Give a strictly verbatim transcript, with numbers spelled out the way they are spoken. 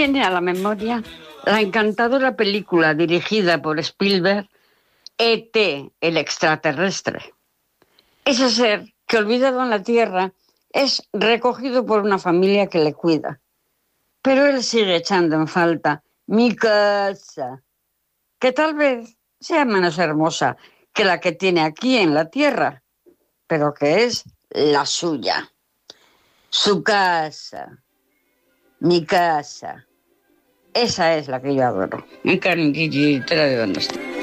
viene a la memoria la encantadora película dirigida por Spielberg, E T, el extraterrestre. Ese ser que, olvidado en la Tierra, es recogido por una familia que le cuida. Pero él sigue echando en falta mi casa, que tal vez sea menos hermosa que la que tiene aquí en la Tierra, pero que es la suya. Su casa, mi casa, esa es la que yo adoro. En Carmen Gigi, te la digo, no está.